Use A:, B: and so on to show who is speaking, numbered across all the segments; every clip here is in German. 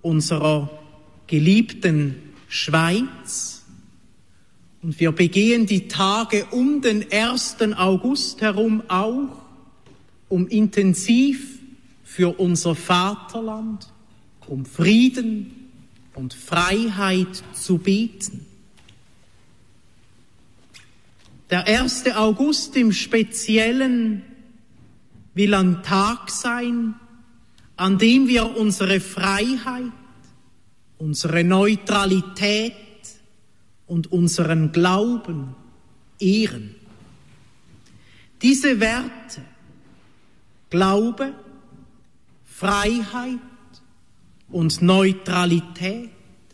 A: unserer geliebten Schweiz. Und wir begehen die Tage um den 1. August herum auch, um intensiv für unser Vaterland, um Frieden und Freiheit zu beten. Der 1. August im Speziellen will ein Tag sein, an dem wir unsere Freiheit, unsere Neutralität und unseren Glauben ehren. Diese Werte, Glaube, Freiheit und Neutralität,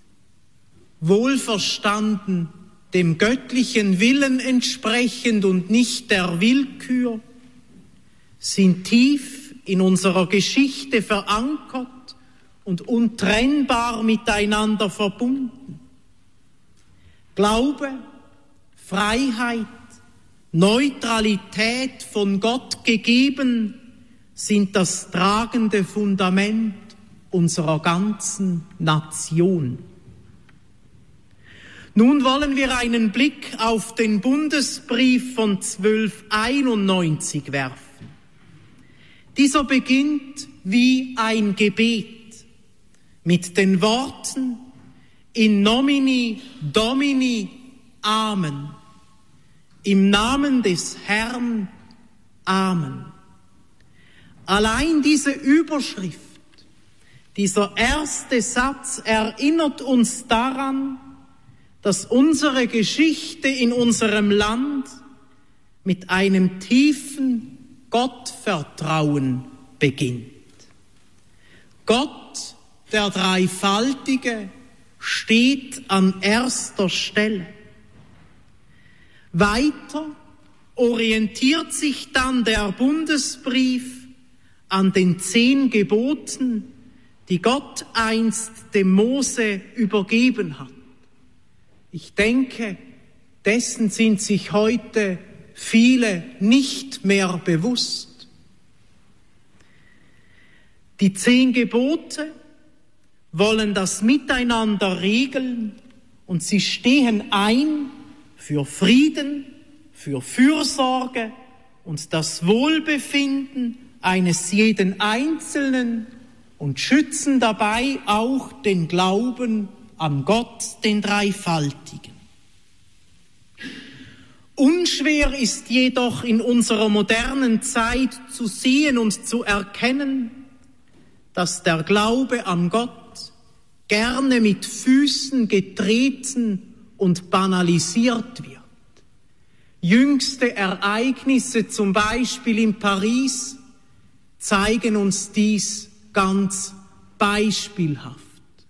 A: wohlverstanden dem göttlichen Willen entsprechend und nicht der Willkür, sind tief in unserer Geschichte verankert und untrennbar miteinander verbunden. Glaube, Freiheit, Neutralität von Gott gegeben sind das tragende Fundament unserer ganzen Nation. Nun wollen wir einen Blick auf den Bundesbrief von 1291 werfen. Dieser beginnt wie ein Gebet mit den Worten In nomine Domini, Amen. Im Namen des Herrn, Amen. Allein diese Überschrift, dieser erste Satz erinnert uns daran, dass unsere Geschichte in unserem Land mit einem tiefen Gottvertrauen beginnt. Gott, der Dreifaltige, steht an erster Stelle. Weiter orientiert sich dann der Bundesbrief an den 10 Geboten, die Gott einst dem Mose übergeben hat. Ich denke, dessen sind sich heute viele nicht mehr bewusst. Die 10 Gebote wollen das Miteinander regeln und sie stehen ein für Frieden, für Fürsorge und das Wohlbefinden eines jeden Einzelnen und schützen dabei auch den Glauben an Gott, den Dreifaltigen. Unschwer ist jedoch in unserer modernen Zeit zu sehen und zu erkennen, dass der Glaube an Gott gerne mit Füßen getreten und banalisiert wird. Jüngste Ereignisse, zum Beispiel in Paris, zeigen uns dies ganz beispielhaft.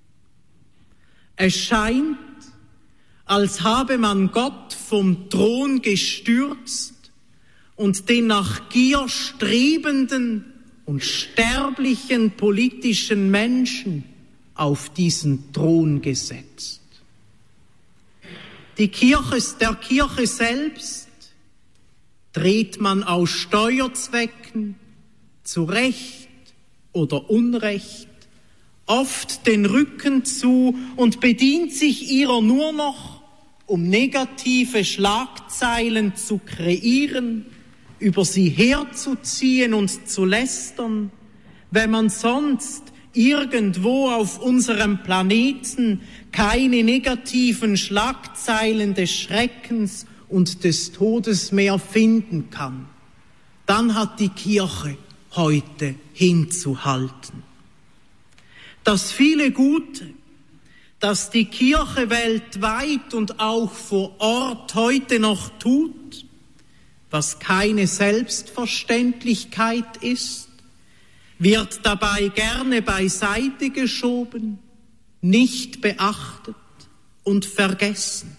A: Es scheint, als habe man Gott vom Thron gestürzt und den nach Gier strebenden und sterblichen politischen Menschen auf diesen Thron gesetzt. Der Kirche selbst dreht man aus Steuerzwecken, zu Recht oder Unrecht, oft den Rücken zu und bedient sich ihrer nur noch, um negative Schlagzeilen zu kreieren, über sie herzuziehen und zu lästern, wenn man sonst irgendwo auf unserem Planeten keine negativen Schlagzeilen des Schreckens und des Todes mehr finden kann. Dann hat die Kirche heute hinzuhalten. Das viele Gute, das die Kirche weltweit und auch vor Ort heute noch tut, was keine Selbstverständlichkeit ist, wird dabei gerne beiseite geschoben, nicht beachtet und vergessen.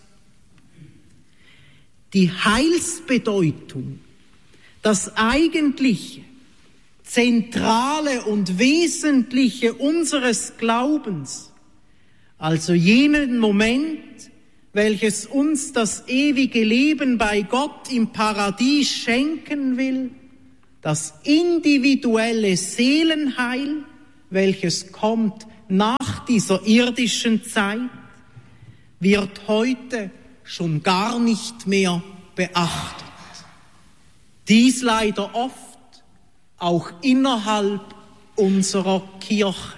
A: Die Heilsbedeutung, das eigentliche, zentrale und wesentliche unseres Glaubens, also jenen Moment, welches uns das ewige Leben bei Gott im Paradies schenken will, das individuelle Seelenheil, welches kommt, nach dieser irdischen Zeit wird heute schon gar nicht mehr beachtet. Dies leider oft auch innerhalb unserer Kirche.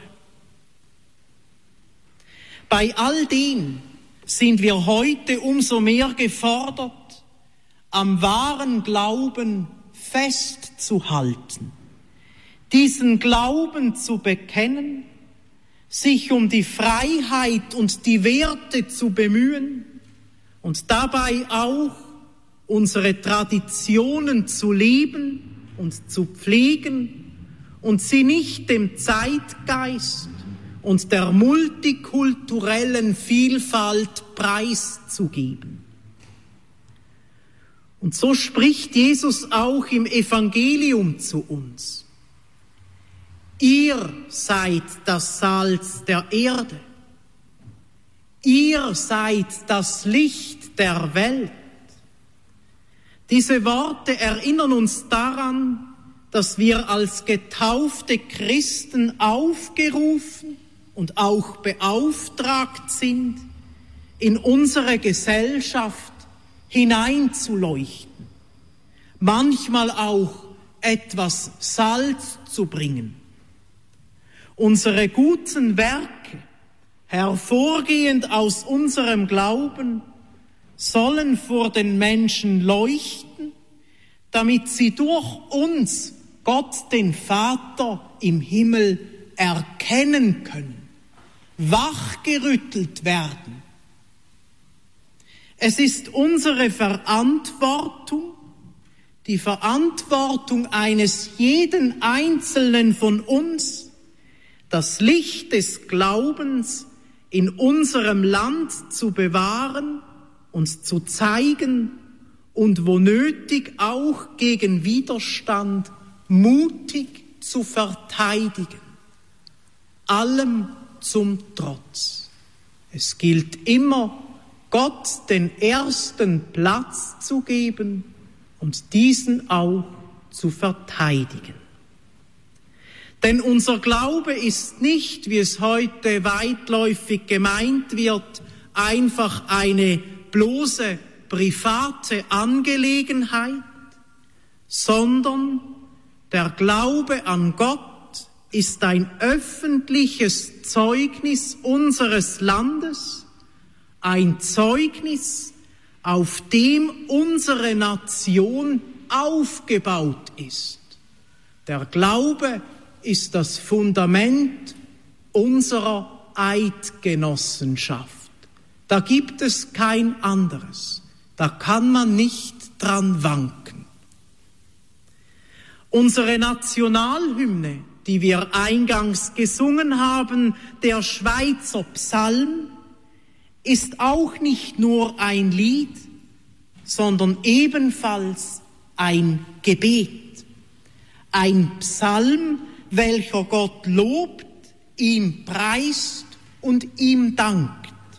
A: Bei all dem sind wir heute umso mehr gefordert, am wahren Glauben festzuhalten, diesen Glauben zu bekennen, sich um die Freiheit und die Werte zu bemühen und dabei auch unsere Traditionen zu leben und zu pflegen und sie nicht dem Zeitgeist und der multikulturellen Vielfalt preiszugeben. Und so spricht Jesus auch im Evangelium zu uns. Ihr seid das Salz der Erde. Ihr seid das Licht der Welt. Diese Worte erinnern uns daran, dass wir als getaufte Christen aufgerufen und auch beauftragt sind, in unsere Gesellschaft hineinzuleuchten, manchmal auch etwas Salz zu bringen. Unsere guten Werke, hervorgehend aus unserem Glauben, sollen vor den Menschen leuchten, damit sie durch uns Gott, den Vater im Himmel, erkennen können, wachgerüttelt werden. Es ist unsere Verantwortung, die Verantwortung eines jeden Einzelnen von uns, das Licht des Glaubens in unserem Land zu bewahren und zu zeigen und wo nötig auch gegen Widerstand mutig zu verteidigen. Allem zum Trotz. Es gilt immer, Gott den ersten Platz zu geben und diesen auch zu verteidigen. Denn unser Glaube ist nicht, wie es heute weitläufig gemeint wird, einfach eine bloße private Angelegenheit, sondern der Glaube an Gott ist ein öffentliches Zeugnis unseres Landes, ein Zeugnis, auf dem unsere Nation aufgebaut ist. Der Glaube ist das Fundament unserer Eidgenossenschaft. Da gibt es kein anderes. Da kann man nicht dran wanken. Unsere Nationalhymne, die wir eingangs gesungen haben, der Schweizer Psalm, ist auch nicht nur ein Lied, sondern ebenfalls ein Gebet. Ein Psalm, welcher Gott lobt, ihm preist und ihm dankt.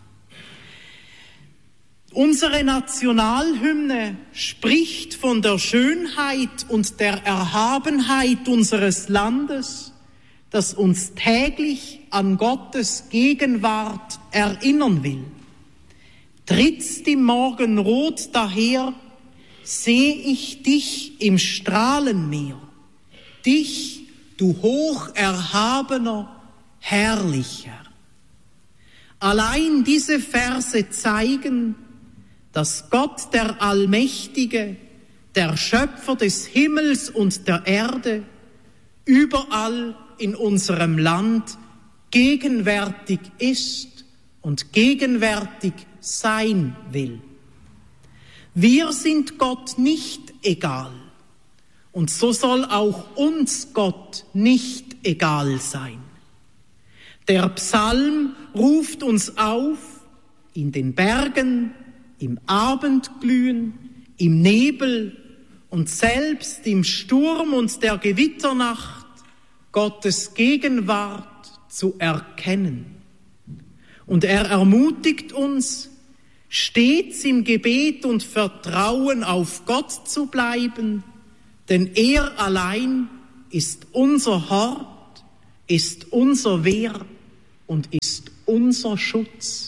A: Unsere Nationalhymne spricht von der Schönheit und der Erhabenheit unseres Landes, das uns täglich an Gottes Gegenwart erinnern will. Trittst im Morgenrot daher, seh ich dich im Strahlenmeer, dich, du hocherhabener, herrlicher. Allein diese Verse zeigen, dass Gott der Allmächtige, der Schöpfer des Himmels und der Erde, überall in unserem Land gegenwärtig ist und gegenwärtig sein will. Wir sind Gott nicht egal und so soll auch uns Gott nicht egal sein. Der Psalm ruft uns auf, in den Bergen, im Abendglühen, im Nebel und selbst im Sturm und der Gewitternacht Gottes Gegenwart zu erkennen. Und er ermutigt uns, stets im Gebet und Vertrauen auf Gott zu bleiben, denn er allein ist unser Hort, ist unser Wehr, und ist unser Schutz.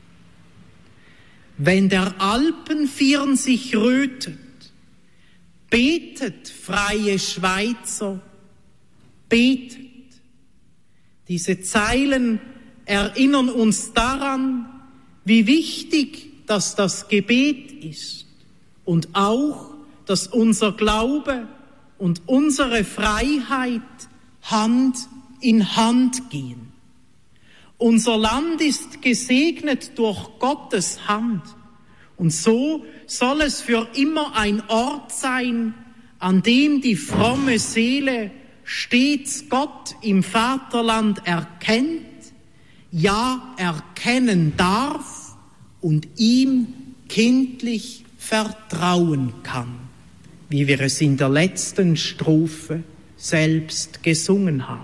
A: Wenn der Alpenfirn sich rötet, betet, freie Schweizer, betet. Diese Zeilen erinnern uns daran, wie wichtig, dass das Gebet ist und auch, dass unser Glaube und unsere Freiheit Hand in Hand gehen. Unser Land ist gesegnet durch Gottes Hand und so soll es für immer ein Ort sein, an dem die fromme Seele stets Gott im Vaterland erkennt, ja erkennen darf und ihm kindlich vertrauen kann, wie wir es in der letzten Strophe selbst gesungen haben.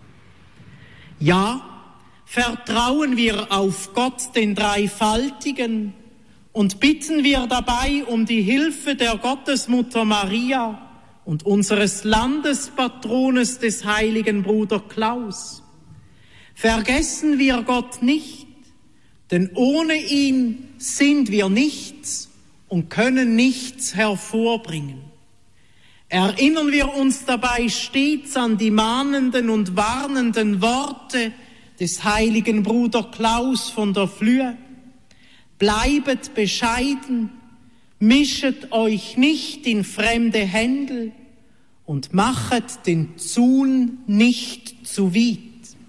A: Ja, vertrauen wir auf Gott, den Dreifaltigen, und bitten wir dabei um die Hilfe der Gottesmutter Maria und unseres Landespatrones des heiligen Bruder Klaus. Vergessen wir Gott nicht, denn ohne ihn sind wir nichts und können nichts hervorbringen. Erinnern wir uns dabei stets an die mahnenden und warnenden Worte des heiligen Bruder Klaus von der Flüe. Bleibet bescheiden, mischet euch nicht in fremde Händel und machet den Zun nicht zu weit.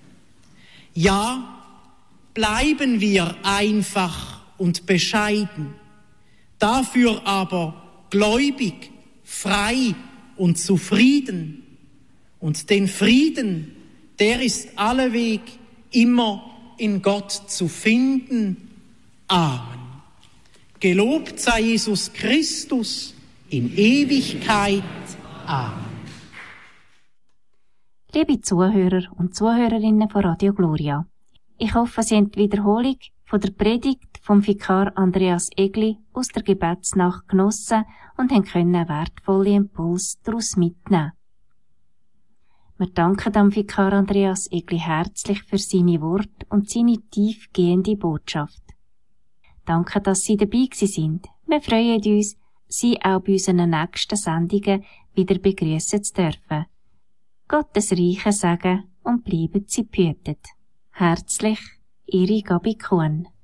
A: Ja, bleiben wir einfach und bescheiden, dafür aber gläubig, frei und zufrieden. Und den Frieden, der ist alleweg immer in Gott zu finden. Amen. Gelobt sei Jesus Christus in Ewigkeit. Amen.
B: Liebe Zuhörer und Zuhörerinnen von Radio Gloria, ich hoffe, Sie haben die Wiederholung von der Predigt vom Vikar Andreas Egli aus der Gebetsnacht genossen und können wertvolle Impulse daraus mitnehmen. Wir danken dem Vikar Andreas Egli herzlich für seine Worte und seine tiefgehende Botschaft. Danke, dass Sie dabei sind. Wir freuen uns, Sie auch bei unseren nächsten Sendungen wieder begrüßen zu dürfen. Gottes reichen Segen und bleiben Sie behütet. Herzlich, Ihre Gabi Kuhn.